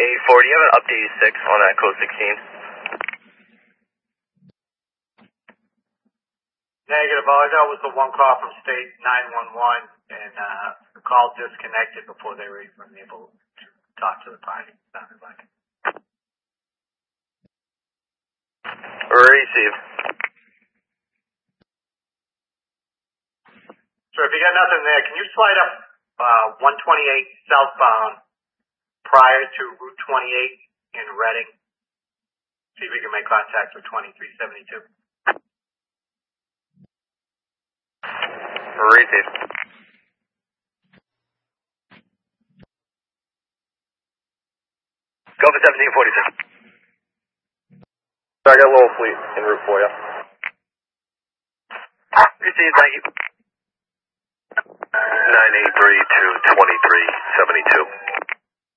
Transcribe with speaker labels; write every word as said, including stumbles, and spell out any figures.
Speaker 1: eight four, do you have an update six on that code sixteen?
Speaker 2: Negative, all I got was the one call from state nine one one, and uh, the call disconnected before they were even able to talk to the party, sounded like.
Speaker 1: Receive.
Speaker 2: So if you got nothing there, can you slide up uh, one twenty-eight southbound prior to Route twenty-eight in Reading? See if we can make contact with twenty-three seventy-two.
Speaker 1: Receive. Go for seventeen forty-six. I got a little fleet en route for you. Receive, thank you.
Speaker 3: nine eight three to twenty-three seventy-two.